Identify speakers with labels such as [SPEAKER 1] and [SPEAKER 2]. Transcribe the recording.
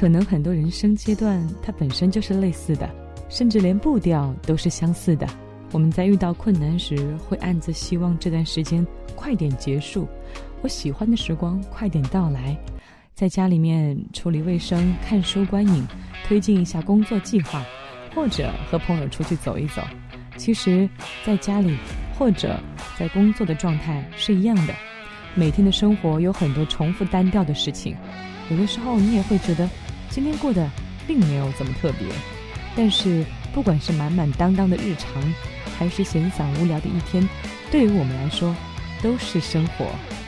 [SPEAKER 1] 可能很多人生阶段它本身就是类似的，甚至连步调都是相似的。我们在遇到困难时，会暗自希望这段时间快点结束，我喜欢的时光快点到来。在家里面处理卫生、看书观影，推进一下工作计划，或者和朋友出去走一走。其实在家里或者在工作的状态是一样的，每天的生活有很多重复单调的事情，有的时候你也会觉得今天过得并没有怎么特别。但是不管是满满当当的日常，还是闲散无聊的一天，对于我们来说都是生活。